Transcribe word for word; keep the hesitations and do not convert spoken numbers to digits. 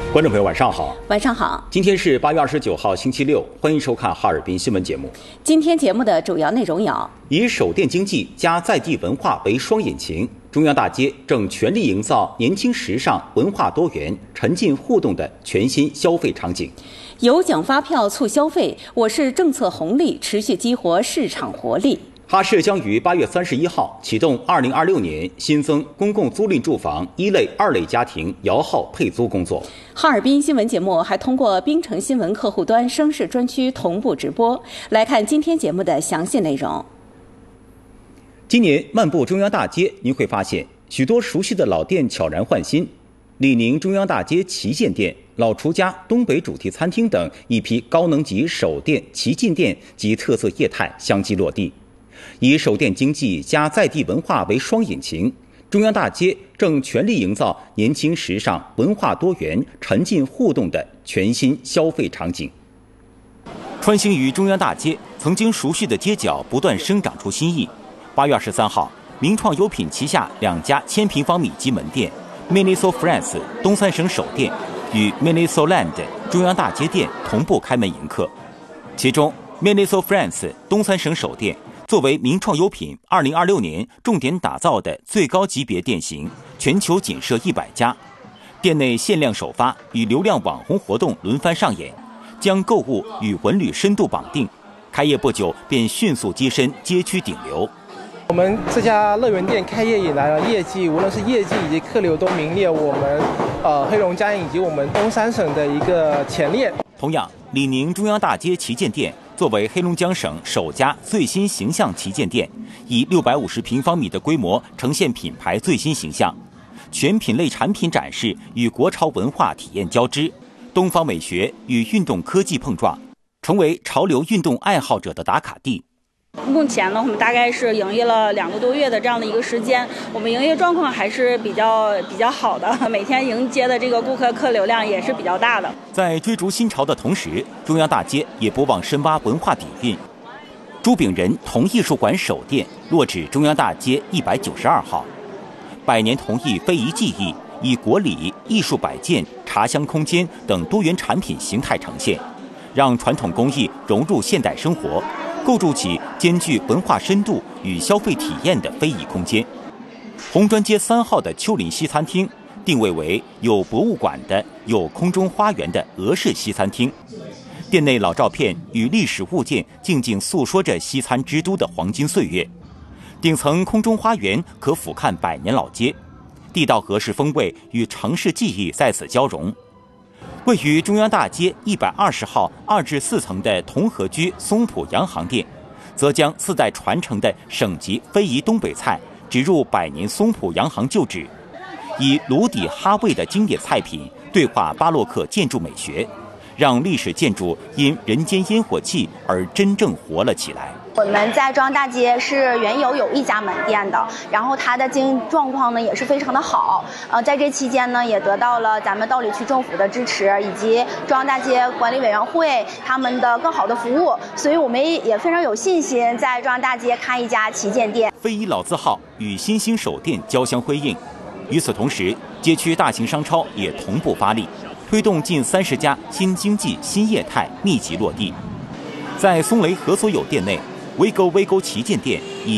观众朋友，晚上好。 晚上好。 今天是八月二十九号，星期六，欢迎收看哈尔滨新闻节目。 今天节目的主要内容有： 以手电经济加在地文化为双引擎，中央大街正全力营造年轻时尚、文化多元、沉浸互动的全新消费场景。 有奖发票促消费，我市政策红利持续激活市场活力。 哈市将于八月三十一号启动二零二六年新增公共租赁住房一类、二类家庭摇号配租工作。 哈尔滨新闻节目还通过滨城新闻客户端声势专区同步直播。来看今天节目的详细内容。 今年漫步中央大街，您会发现许多熟悉的老店悄然换新。李宁中央大街旗舰店、老厨家东北主题餐厅等一批高能级首店、旗舰店及特色业态相继落地。以手电经济加在地文化为双引擎，中央大街正全力营造年轻时尚、文化多元、沉浸互动的全新消费场景。穿行于中央大街，曾经熟悉的街角不断生长出新意。八月二十三号，名创优品旗下两家千平方米级门店 Miniso France 东三省首店与 Miniso Land 中央大街店同步开门迎客。其中 Miniso France 东三省首店作为名创优品二零二六年重点打造的最高级别店型，全球仅设一百家。店内限量首发与流量网红活动轮番上演，将购物与文旅深度绑定。开业不久便迅速跻身街区顶流。 我们这家乐园店开业以来呢，业绩无论是业绩以及客流都名列我们呃黑龙江以及我们东三省的一个前列。 同样，李宁中央大街旗舰店作为黑龙江省首家最新形象旗舰店，以六百五十平方米的规模呈现品牌最新形象，全品类产品展示与国潮文化体验交织，东方美学与运动科技碰撞，成为潮流运动爱好者的打卡地。 目前呢，我们大概是营业了两个多月的这样的一个时间，我们营业状况还是比较比较好的，每天迎接的这个顾客客流量也是比较大的。 在追逐新潮的同时，中央大街也不忘深挖文化底蕴。朱炳仁铜艺术馆首店落址中央大街一百九十二号，百年铜艺非遗技艺以国礼、艺术摆件、茶香空间等多元产品形态呈现，让传统工艺融入现代生活，构筑起兼具文化深度与消费体验的非遗空间。红砖街三号的丘陵西餐厅定位为有博物馆的、有空中花园的俄式西餐厅，店内老照片与历史物件静静诉说着西餐之都的黄金岁月。顶层空中花园可俯瞰百年老街，地道俄式风味与城市记忆在此交融。位于中央大街一百二十号二至四层的同和居松浦洋行店，则将四代传承的省级非遗东北菜植入百年松浦洋行旧址，以炉底哈味的经典菜品对话巴洛克建筑美学，让历史建筑因人间烟火气而真正活了起来。 我们在中央大街是原有有一家门店的，然后它的经营状况呢也是非常的好。呃，在这期间呢，也得到了咱们道里区政府的支持，以及中央大街管理委员会他们的更好的服务，所以我们也非常有信心在中央大街开一家旗舰店。 非遗老字号与新兴首店交相辉映。与此同时，街区大型商超也同步发力，推动近三十家新经济新业态密集落地。在松雷何所有店内，微沟微沟旗舰店以